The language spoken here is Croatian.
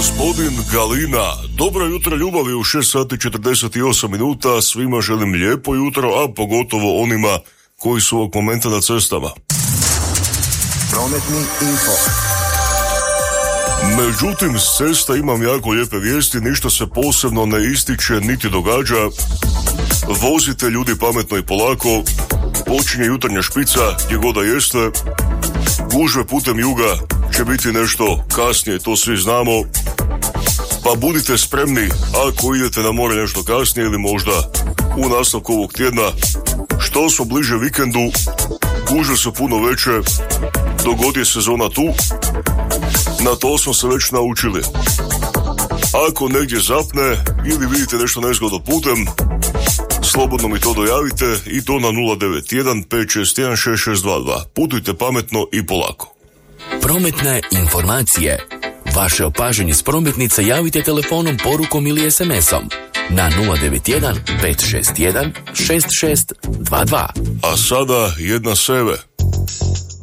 Gospodin Galina. Dobro jutro ljubavi u 6 sati 48 minuta. Svima želim lijepo jutro, a pogotovo onima koji su ovog momenta na cestama. Prometni info. Međutim, s cesta imam jako lijepe vijesti, ništa se posebno ne ističe niti događa. Vozite ljudi pametno i polako, počinje jutarnja špica gdje god da jeste. Gužve putem juga će biti nešto kasnije, to svi znamo. Pa budite spremni ako idete na more nešto kasnije ili možda u nastavku ovog tjedna. Što smo bliže vikendu, gužve su puno veće, dok god je sezona tu. Na to smo se već naučili. Ako negdje zapne ili vidite nešto nezgodno putem, slobodno mi to dojavite i to na 091 561 6622. Putujte pametno i polako. Prometne informacije. Vaše opažanje s prometnice javite telefonom, porukom ili SMS-om na 091 561 6622. A sada jedna seve.